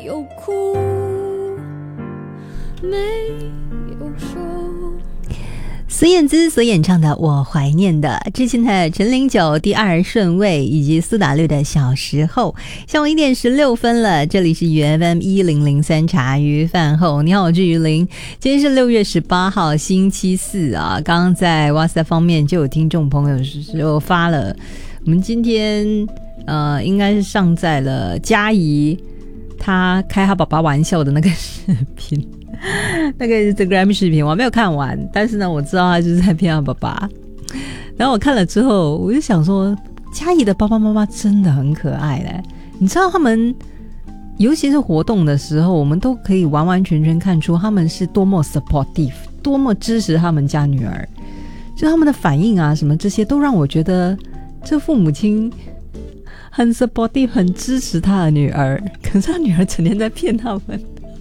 有哭，没有说。 孙燕姿所演唱的《我怀念的》，之前的陈零九第2顺位，以及苏打绿的小时候。下午1点16分了，这里是UFM 1003茶余饭后。你好，我是于林。今天是6月18号星期四啊。刚刚在 WhatsApp 方面就有听众朋友就发了，我们今天应该是上载了嘉怡她开她爸爸玩笑的那个视频。那个 Instagram 视频我没有看完，但是呢我知道他就是在骗他爸爸。然后我看了之后我就想说，嘉怡的爸爸妈妈真的很可爱嘞。你知道他们尤其是活动的时候，我们都可以完完全全看出他们是多么 supportive， 多么支持他们家女儿，就他们的反应啊什么这些都让我觉得这父母亲很 supportive， 很支持他的女儿。可是他女儿整天在骗他们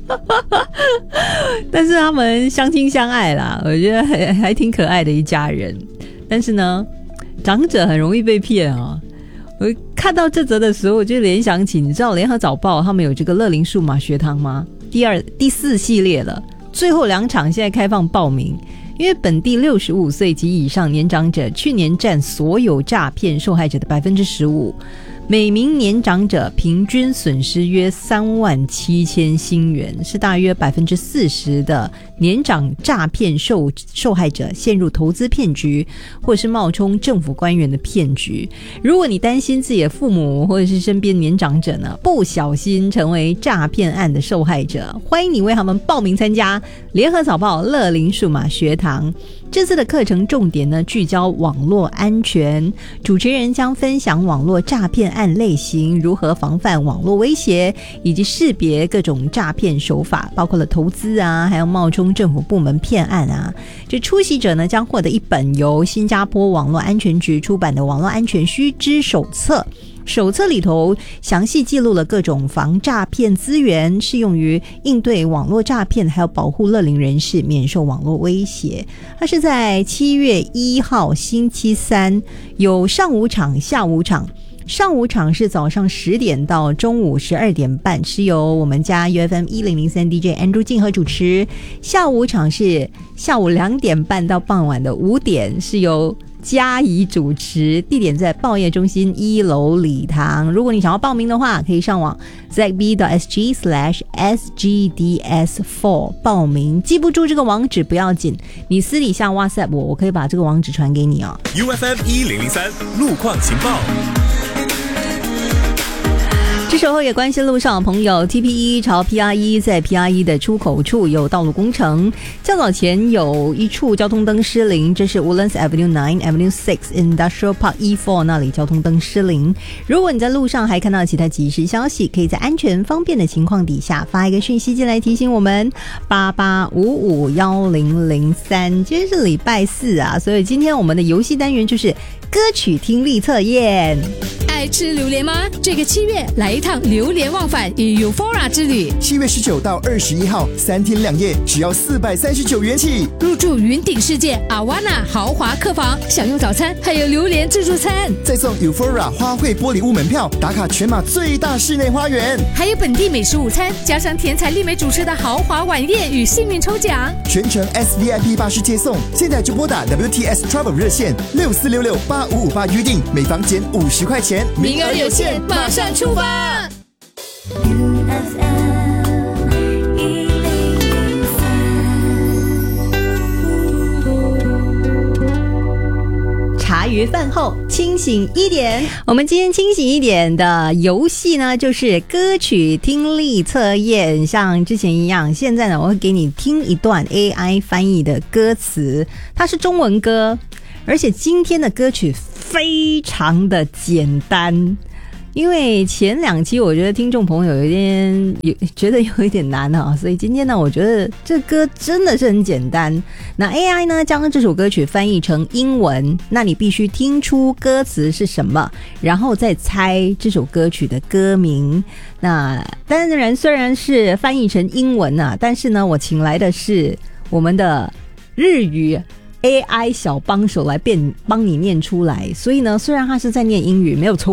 但是他们相亲相爱啦，我觉得还挺可爱的一家人。但是呢长者很容易被骗啊。我看到这则的时候我就联想起，你知道联合早报他们有这个乐龄数码学堂吗？第4系列了，最后2场现在开放报名。因为本地65岁及以上年长者去年占所有诈骗受害者的 15%， 每名年长者平均损失约37000新元，是大约 40% 的年长诈骗受害者陷入投资骗局或是冒充政府官员的骗局。如果你担心自己的父母或者是身边年长者呢不小心成为诈骗案的受害者，欢迎你为他们报名参加联合早报乐龄数码学堂。这次的课程重点呢聚焦网络安全，主持人将分享网络诈骗案类型，如何防范网络威胁，以及识别各种诈骗手法，包括了投资啊，还有冒充政府部门骗案啊。这出席者呢将获得一本由新加坡网络安全局出版的网络安全须知手册。手册里头详细记录了各种防诈骗资源，适用于应对网络诈骗，还有保护乐龄人士免受网络威胁。它是在7月1号星期三，有上午场下午场。上午场是早上10点到中午12点半，是由我们家 UFM 1003 DJ Andrew 静和主持。下午场是下午2点半到傍晚的5点，是由嘉怡主持，地点在报业中心1楼礼堂。如果你想要报名的话，可以上网 zb.sg/sgds4 报名。记不住这个网址不要紧，你私底下 WhatsApp 我可以把这个网址传给你哦。 UFM 1003路况情报。 这时候也关心路上的朋友 TP1 朝 PR1， 在 PR1 的出口处有道路工程，较早前有一处交通灯失灵，这是 Woodlands Avenue 9 Avenue 6 Industrial Park E4 那里交通灯失灵。如果你在路上还看到其他即时消息，可以在安全方便的情况底下发一个讯息进来提醒我们88551003。今天是礼拜4啊，所以今天我们的游戏单元就是歌曲听力测验。 爱吃榴莲吗？这个7月来一趟榴莲忘返与 Euphoria 之旅。 7月19到21号3天2夜，只要439元起。 入住云顶世界 Awana 豪华客房，享用早餐，还有榴莲自助餐， 再送 Euphoria 花卉玻璃屋门票，打卡全马最大室内花园， 还有本地美食午餐，加上甜彩丽美主持的豪华晚宴与幸运抽奖， 全程 SVIP 巴士接送。现在就拨打 WTS Travel 热线64668558预定，每房减50块钱， 名额有限，马上出发。 茶余饭后清醒一点，我们今天清醒一点的游戏呢就是歌曲听力测验。像之前一样，现在呢我会给你听一段 AI 翻译的歌词，它是中文歌，而且今天的歌曲非常的简单，因为前2期我觉得听众朋友觉得有一点难啊，所以今天呢我觉得这歌真的是很简单。那 AI 呢将这首歌曲翻译成英文，那你必须听出歌词是什么，然后再猜这首歌曲的歌名。那当然虽然是翻译成英文啊，但是呢我请来的是我们的日语AI 小帮手来帮你念出来，所以呢虽然他是在念英语没有错，